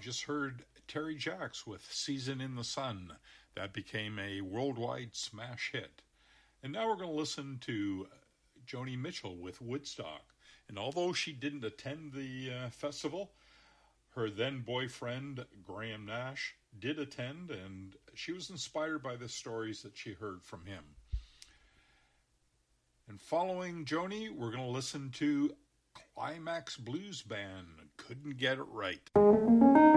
just heard Terry Jacks with Season in the Sun. That became a worldwide smash hit. And now we're going to listen to Joni Mitchell with Woodstock. And although she didn't attend the festival, her then boyfriend, Graham Nash, did attend, and she was inspired by the stories that she heard from him. And following Joni, we're going to listen to Climax Blues Band. Couldn't Get It Right.